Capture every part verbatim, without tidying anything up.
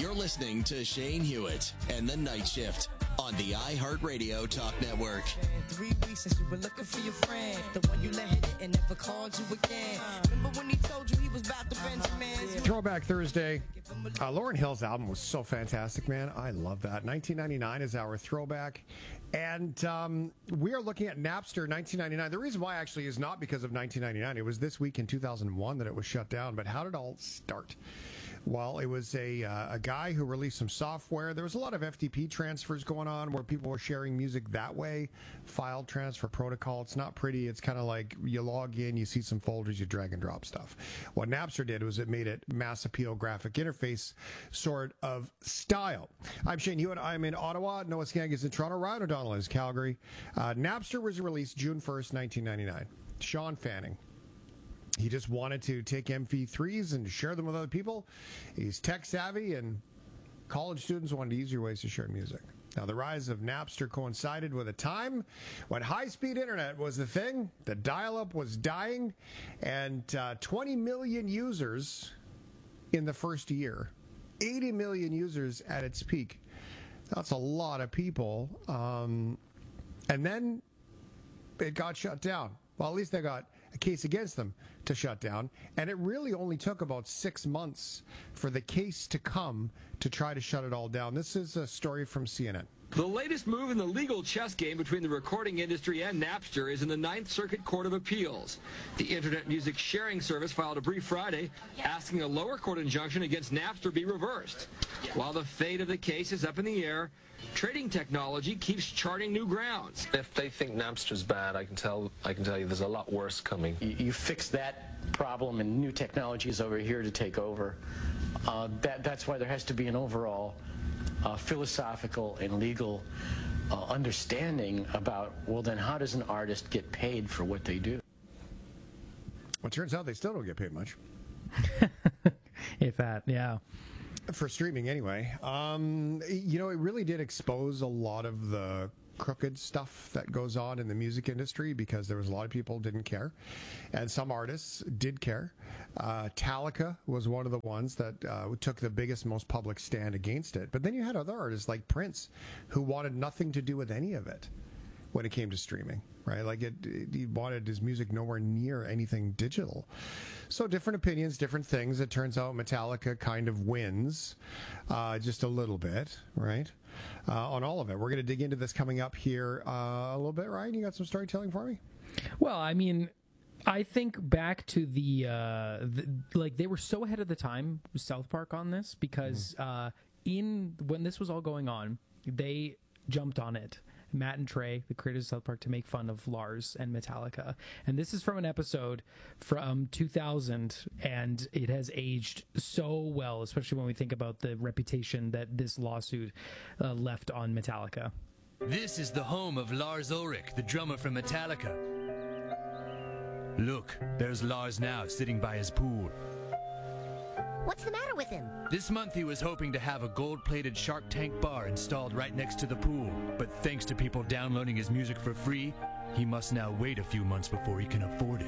You're listening to Shane Hewitt and The Night Shift on the iHeartRadio Talk Network. Three weeks since you were looking for your friend, the one you let hit it and never called you again. Remember when he told you he was about to Benjamin? Throwback Thursday. Uh, Lauryn Hill's album was so fantastic, man. I love that. nineteen ninety-nine is our throwback. And um, we are looking at Napster nineteen ninety-nine. The reason why actually is not because of nineteen ninety-nine. It was this week in two thousand one that it was shut down. But how did it all start? Well, it was a uh, a guy who released some software. There was a lot of F T P transfers going on where people were sharing music that way. File transfer protocol. It's not pretty. It's kind of like you log in, you see some folders, you drag and drop stuff. What Napster did was it made it mass appeal graphic interface sort of style. I'm Shane Hewitt. I'm in Ottawa. Noah Skaggs is in Toronto. Ryan O'Donnell is Calgary. Uh, Napster was released June first, nineteen ninety-nine. Sean Fanning. He just wanted to take M P threes and share them with other people. He's tech savvy, and college students wanted easier ways to share music. Now, the rise of Napster coincided with a time when high-speed internet was the thing, the dial-up was dying, and uh, twenty million users in the first year, eighty million users at its peak. That's a lot of people. Um, and then it got shut down. Well, at least they got a case against them to shut down. And it really only took about six months for the case to come to try to shut it all down. This is a story from C N N. The latest move in the legal chess game between the recording industry and Napster is in the Ninth Circuit Court of Appeals. The Internet Music Sharing Service filed a brief Friday asking a lower court injunction against Napster be reversed. While the fate of the case is up in the air, trading technology keeps charting new grounds. If they think Napster's bad, I can tell I can tell you there's a lot worse coming. You, you fix that problem and new technology is over here to take over. Uh, that, that's why there has to be an overall uh, philosophical and legal uh, understanding about, well, then how does an artist get paid for what they do? Well, it turns out they still don't get paid much. If that, yeah. For streaming, anyway. Um, you know, it really did expose a lot of the crooked stuff that goes on in the music industry because there was a lot of people who didn't care. And some artists did care. Uh, Metallica was one of the ones that uh, took the biggest, most public stand against it. But then you had other artists like Prince who wanted nothing to do with any of it when it came to streaming, right? Like it, it, he wanted his music nowhere near anything digital. So different opinions, different things. It turns out Metallica kind of wins uh, just a little bit, right? Uh, on all of it. We're going to dig into this coming up here uh, a little bit. Ryan, you got some storytelling for me? Well, I mean, I think back to the, uh, the like they were so ahead of the time, South Park, on this because mm-hmm. uh, in when this was all going on, they jumped on it. Matt and Trey, the creators of South Park, to make fun of Lars and Metallica. And this is from an episode from two thousand, and it has aged so well, especially when we think about the reputation that this lawsuit uh, left on Metallica. This is the home of Lars Ulrich, the drummer from Metallica. Look, there's Lars now, sitting by his pool. What's the matter with him? This month he was hoping to have a gold-plated Shark Tank bar installed right next to the pool. But thanks to people downloading his music for free, he must now wait a few months before he can afford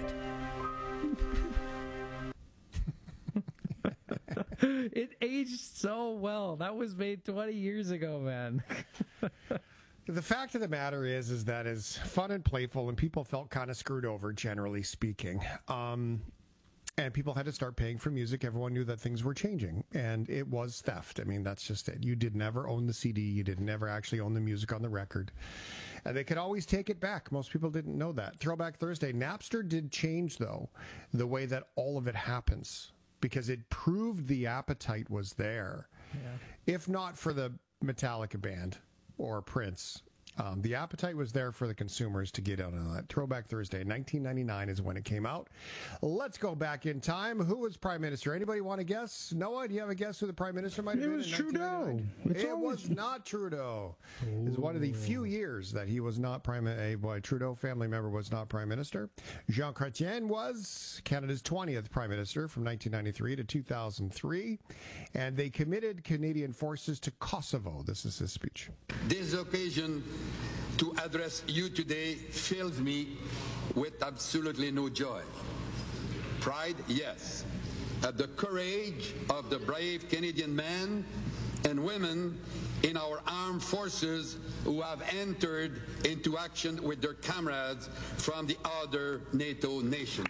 it. It aged so well. That was made twenty years ago, man. The fact of the matter is, is that it's fun and playful, and people felt kind of screwed over, generally speaking. Um... And people had to start paying for music. Everyone knew that things were changing, and it was theft. I mean, that's just it. You did never own the C D. You did never actually own the music on the record. And they could always take it back. Most people didn't know that. Throwback Thursday. Napster did change, though, the way that all of it happens, because it proved the appetite was there. Yeah. If not for the Metallica band or Prince, Um, the appetite was there for the consumers to get out on that. Throwback Thursday, nineteen ninety-nine is when it came out. Let's go back in time. Who was Prime Minister? Anybody want to guess? Noah, do you have a guess who the Prime Minister might have it been? Was in Trudeau. It always... was not Trudeau. It was one of the few years that he was not Prime Minister. A boy, Trudeau family member was not Prime Minister. Jean Chrétien was Canada's twentieth Prime Minister from nineteen ninety-three to two thousand three. And they committed Canadian forces to Kosovo. This is his speech. This occasion to address you today fills me with absolutely no joy. Pride, yes, at the courage of the brave Canadian men and women in our armed forces who have entered into action with their comrades from the other NATO nations.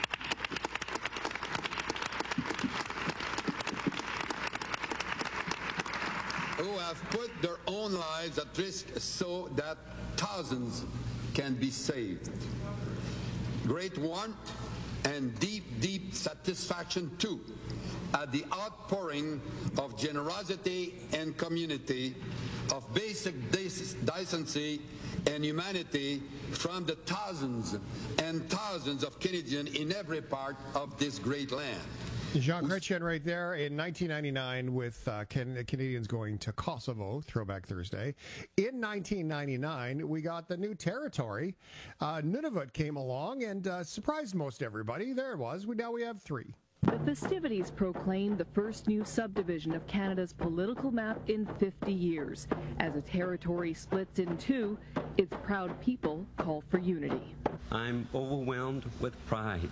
Who have put their own lives at risk so that thousands can be saved. Great warmth and deep, deep satisfaction too at the outpouring of generosity and community, of basic decency and humanity from the thousands and thousands of Canadians in every part of this great land. Jean Chrétien right there in nineteen ninety-nine with uh, Can- Canadians going to Kosovo, Throwback Thursday. In nineteen ninety-nine, we got the new territory. Uh, Nunavut came along and uh, surprised most everybody. There it was. We, now we have three. The festivities proclaim the first new subdivision of Canada's political map in fifty years. As a territory splits in two, its proud people call for unity. I'm overwhelmed with pride.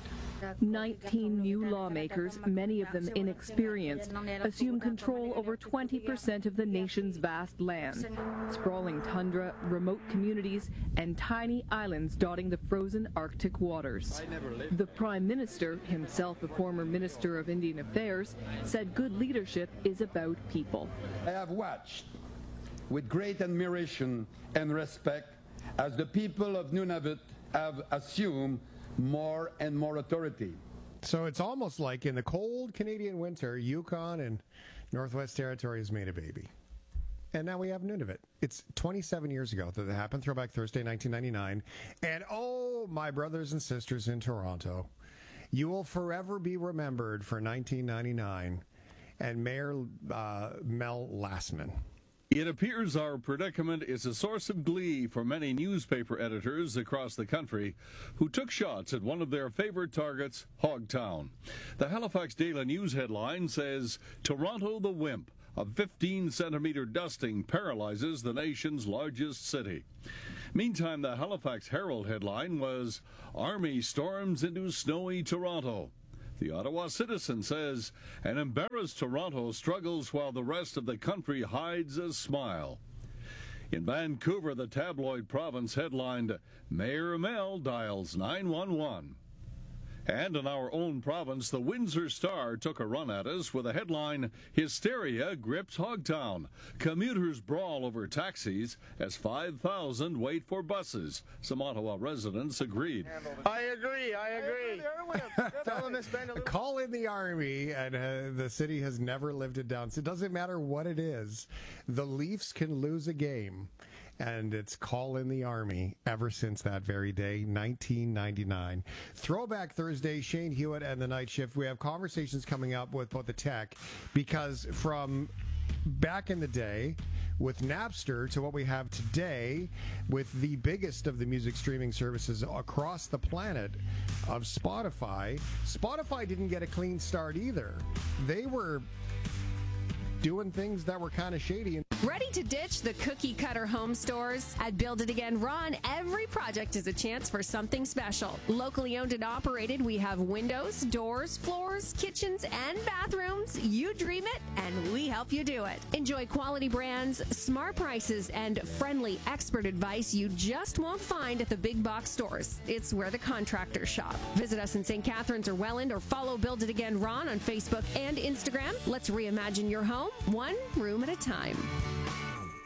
nineteen new lawmakers, many of them inexperienced, assume control over twenty percent of the nation's vast land. Sprawling tundra, remote communities, and tiny islands dotting the frozen Arctic waters. The Prime Minister, himself a former Minister of Indian Affairs, said good leadership is about people. I have watched with great admiration and respect as the people of Nunavut have assumed more and more authority. So it's almost like in the cold Canadian winter, Yukon and Northwest Territories made a baby. And now we have Nunavut. It's twenty-seven years ago that it happened, Throwback Thursday, nineteen ninety-nine. And oh, my brothers and sisters in Toronto, you will forever be remembered for nineteen ninety-nine and Mayor uh, Mel Lastman. It appears our predicament is a source of glee for many newspaper editors across the country who took shots at one of their favorite targets, Hogtown. The Halifax Daily News headline says, Toronto the Wimp, a fifteen centimeter dusting paralyzes the nation's largest city. Meantime, the Halifax Herald headline was, Army storms into snowy Toronto. The Ottawa Citizen says, an embarrassed Toronto struggles while the rest of the country hides a smile. In Vancouver, the tabloid Province headlined, Mayor Mel dials nine one one. And in our own province, the Windsor Star took a run at us with a headline, Hysteria grips Hogtown. Commuters brawl over taxis as five thousand wait for buses. Some Ottawa residents agreed. I agree, I agree. Tell them to spend a little- Call in the Army, and uh, the city has never lived it down. So it doesn't matter what it is. The Leafs can lose a game. And it's Call in the Army ever since that very day, nineteen ninety-nine. Throwback Thursday, Shane Hewitt and the Night Shift. We have conversations coming up with both the tech, because from back in the day with Napster to what we have today with the biggest of the music streaming services across the planet of Spotify, Spotify didn't get a clean start either. They were doing things that were kind of shady. Ready to ditch the cookie cutter home stores? At Build It Again Ron, every project is a chance for something special. Locally owned and operated, we have windows, doors, floors, kitchens, and bathrooms. You dream it, and we help you do it. Enjoy quality brands, smart prices, and friendly expert advice you just won't find at the big box stores. It's where the contractors shop. Visit us in Saint Catharines or Welland, or follow Build It Again Ron on Facebook and Instagram. Let's reimagine your home, one room at a time.